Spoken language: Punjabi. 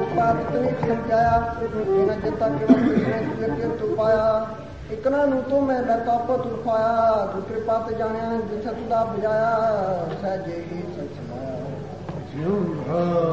ਪਾਤ ਤਨੀ ਸਮਝਾਇਆ ਇਹਨਾਂ ਜਨਤਾ ਕੇਵਲ ਕ੍ਰਿਸ਼ਨ ਕੇ ਤੂੰ ਪਾਇਆ ਇਕਨਾ ਨੂੰ ਤੂੰ ਮੈਂ ਬਤਾ ਪਤ ਉਠਾਇਆ ਤੂੰ ਕਿਰਪਾ ਤੇ ਜਾਣਿਆ ਜਿੱਥੇ ਤੂੰ ਦਾ ਬਜਾਇਆ ਸਹਿਜੇ ਹੀ ਸਚ ਸਮਾਇਆ